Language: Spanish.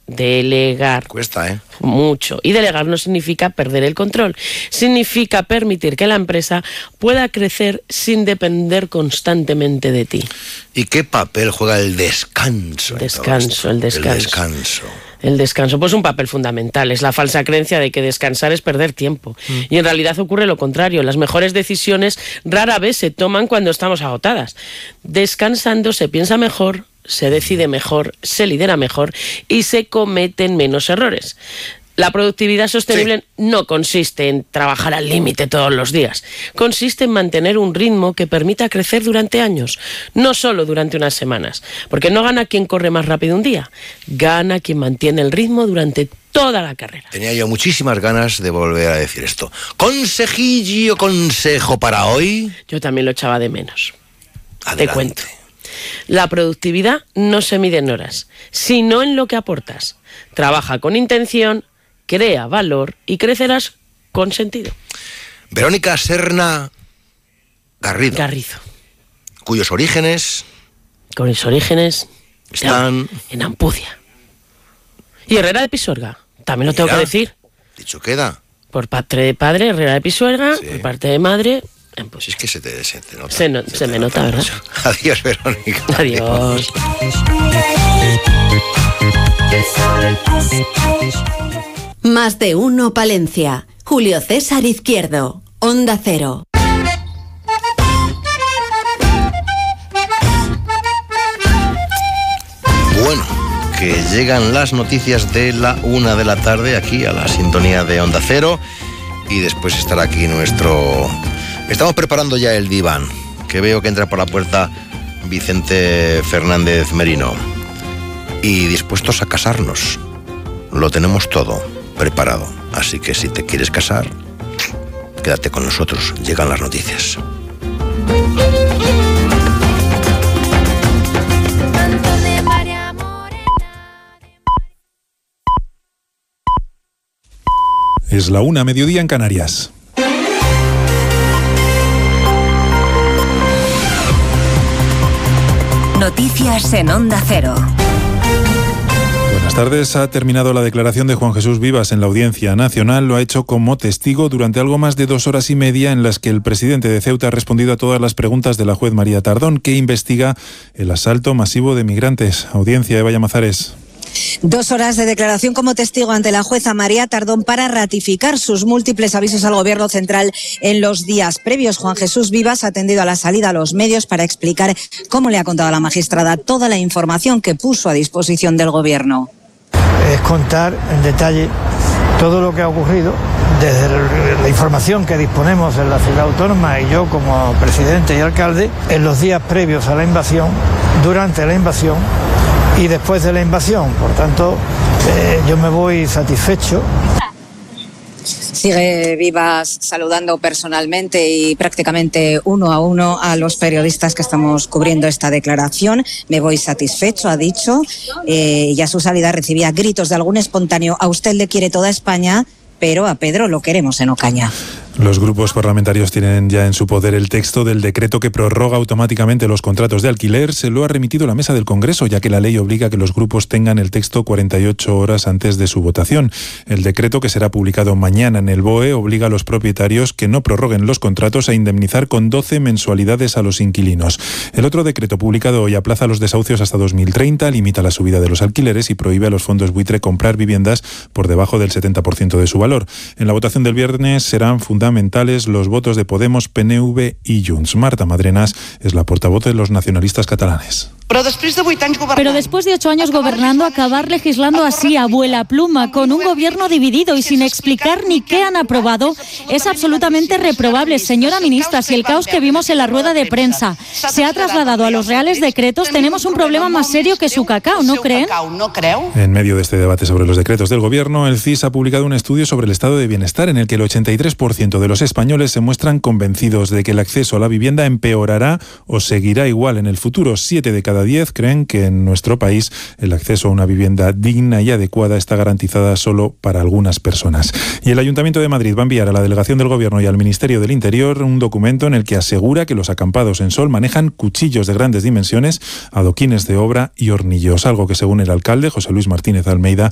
Delegar. Cuesta, Mucho. Y delegar no significa perder el control. Significa permitir que la empresa pueda crecer sin depender constantemente de ti. ¿Y qué papel juega el descanso? El descanso, pues un papel fundamental. Es la falsa creencia de que descansar es perder tiempo. Y en realidad ocurre lo contrario. Las mejores decisiones rara vez se toman cuando estamos agotadas. Descansando se piensa mejor, se decide mejor, se lidera mejor y se cometen menos errores. La productividad sostenible no consiste en trabajar al límite todos los días. Consiste en mantener un ritmo que permita crecer durante años, no solo durante unas semanas. Porque no gana quien corre más rápido un día, gana quien mantiene el ritmo durante toda la carrera. Tenía yo muchísimas ganas de volver a decir esto. Consejillo, consejo para hoy. Yo también lo echaba de menos. Adelante. Te cuento. La productividad no se mide en horas, sino en lo que aportas. Trabaja con intención, crea valor y crecerás con sentido. Verónica Serna Garrido. Cuyos orígenes están en Ampudia. Y Herrera de Pisuerga, también lo tengo que decir. Dicho queda. Por parte de padre, Herrera de Pisuerga, por parte de madre, pues es que se te nota. Se me nota, ¿verdad? Adiós, Verónica. Adiós. Más de uno Palencia. Julio César Izquierdo. Onda Cero. Bueno, que llegan las noticias de la 1 de la tarde aquí a la sintonía de Onda Cero y después estará aquí nuestro... Estamos preparando ya el diván, que veo que entra por la puerta Vicente Fernández Merino. Y dispuestos a casarnos. Lo tenemos todo preparado. Así que si te quieres casar, quédate con nosotros. Llegan las noticias. Es la 1, mediodía en Canarias. Noticias en Onda Cero. Buenas tardes. Ha terminado la declaración de Juan Jesús Vivas en la Audiencia Nacional. Lo ha hecho como testigo durante algo más de 2 horas y media en las que el presidente de Ceuta ha respondido a todas las preguntas de la juez María Tardón, que investiga el asalto masivo de migrantes. Audiencia, Eva Llamazares. 2 horas de declaración como testigo ante la jueza María Tardón para ratificar sus múltiples avisos al Gobierno central en los días previos. Juan Jesús Vivas ha atendido a la salida a los medios para explicar cómo le ha contado a la magistrada toda la información que puso a disposición del Gobierno. Es contar en detalle todo lo que ha ocurrido desde la información que disponemos en la ciudad autónoma y yo como presidente y alcalde en los días previos a la invasión, durante la invasión y después de la invasión. Por tanto, yo me voy satisfecho. Sigue Vivas saludando personalmente y prácticamente uno a uno a los periodistas que estamos cubriendo esta declaración. Me voy satisfecho, ha dicho, y a su salida recibía gritos de algún espontáneo: a usted le quiere toda España, pero a Pedro lo queremos en Ocaña. Los grupos parlamentarios tienen ya en su poder el texto del decreto que prorroga automáticamente los contratos de alquiler. Se lo ha remitido la mesa del Congreso, ya que la ley obliga a que los grupos tengan el texto 48 horas antes de su votación. El decreto, que será publicado mañana en el BOE, obliga a los propietarios que no prorroguen los contratos a indemnizar con 12 mensualidades a los inquilinos. El otro decreto, publicado hoy, aplaza los desahucios hasta 2030, limita la subida de los alquileres y prohíbe a los fondos buitre comprar viviendas por debajo del 70% de su valor. En la votación del viernes serán fundamentales los votos de Podemos, PNV y Junts. Marta Madrenas es la portavoz de los nacionalistas catalanes. Pero después de 8 años gobernando, acabar legislando así a vuela pluma, con un gobierno dividido y sin explicar ni qué han aprobado, es absolutamente reprobable. Señora ministra, si el caos que vimos en la rueda de prensa se ha trasladado a los reales decretos, tenemos un problema más serio que su cacao, ¿no creen? En medio de este debate sobre los decretos del gobierno, el CIS ha publicado un estudio sobre el estado de bienestar en el que el 83% de los españoles se muestran convencidos de que el acceso a la vivienda empeorará o seguirá igual en el futuro. 7 de cada 10 creen que en nuestro país el acceso a una vivienda digna y adecuada está garantizada solo para algunas personas. Y el Ayuntamiento de Madrid va a enviar a la Delegación del Gobierno y al Ministerio del Interior un documento en el que asegura que los acampados en sol manejan cuchillos de grandes dimensiones, adoquines de obra y hornillos, algo que según el alcalde José Luis Martínez Almeida